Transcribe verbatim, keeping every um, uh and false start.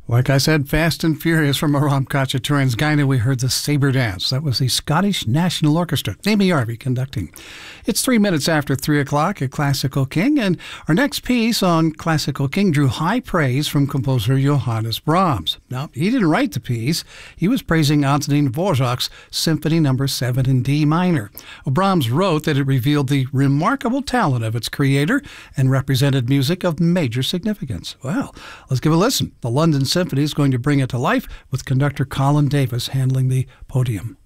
Like I said, Fast and Furious from Aram Khachaturian's Gyna, we heard the Sabre Dance. That was the Scottish National Orchestra, Amy Arvey conducting. It's three minutes after three o'clock at Classical King, and our next piece on Classical King drew high praise from composer Johannes Brahms. Now, he didn't write the piece. He was praising Antonín Dvořák's Symphony Number seven in D minor. Well, Brahms wrote that it revealed the remarkable talent of its creator and represented music of major significance. Well, let's give a listen. The London Symphony is going to bring it to life with conductor Colin Davis handling the podium.